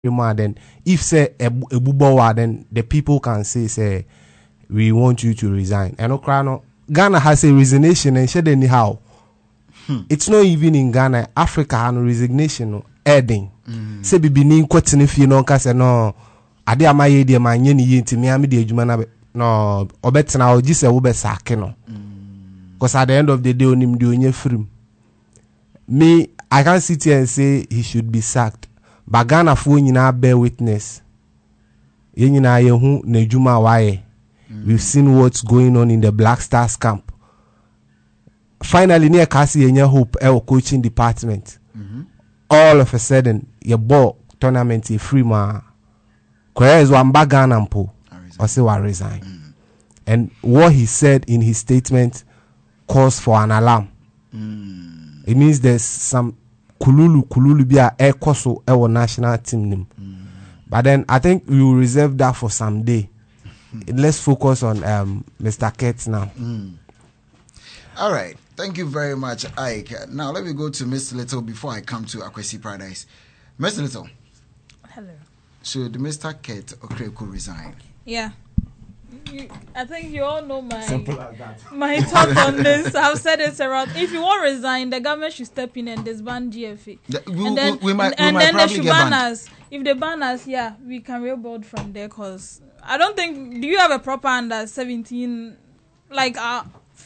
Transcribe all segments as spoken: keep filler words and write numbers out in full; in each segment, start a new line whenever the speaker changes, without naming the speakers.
then if say a bubawa, then the people can say say we want you to resign. And no, Ghana has a resignation and said anyhow. Hmm. It's not even in Ghana. Africa has no resignation no adding. Mm. Say bibi ni kwetene fie no nka se no ade amaye de manye ni ye ntimi ame de adwuma na no obetena ogi se wo be sake no. Because at the end of the day onim de onye free. Me, I can't sit here and say he should be sacked. But Ghana fo nyina bear witness. Ye nyina ye hu na adwuma waye. We've seen what's going on in the Black Stars camp. Finally, near Kasi Yenya Hope, our coaching department. Mm-hmm. All of a sudden, your ball tournament is free, ma. Korea is one bagan and po. Or say, I resign. Mm. And what he said in his statement calls for an alarm. Mm. It means there's some kululu, kululu be a air koso, our national team name. Mm. But then I think we will reserve that for some day. Let's focus on um, Mister Ketz now.
Mm. All right. Thank you very much, Ike. Now, let me go to Mister Little before I come to Akwesi Paradise. Mister Little.
Hello.
Should Mister Ketz Okreko resign?
Yeah. You, I think you all know my my thoughts on this. I've said it around. If you want to resign, the government should step in and disband G F A.
The, we, and then, we, we might,
and
we
then
might
they should
get
ban
banned.
us. If they ban us, yeah, we can rebuild from there. Cause I don't think. Do you have a proper under seventeen? Like, uh,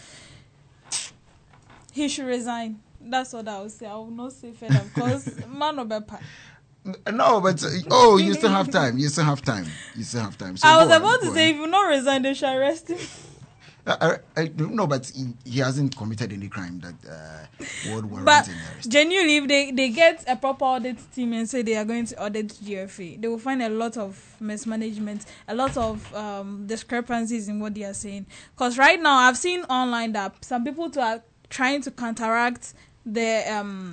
he should resign. That's what I would say. I will not say further because man of bepa.
No, but uh, oh, you still have time. You still have time. You still have time. So
I was
on,
about to say,
on.
if you not resign, they should arrest him.
Uh, I, I, no, but he, he hasn't committed any crime that uh, would warrant
But
an arrest.
genuinely, if they, they get a proper audit team and say they are going to audit G F A, they will find a lot of mismanagement, a lot of um, discrepancies in what they are saying. Because right now, I've seen online that some people too are trying to counteract the um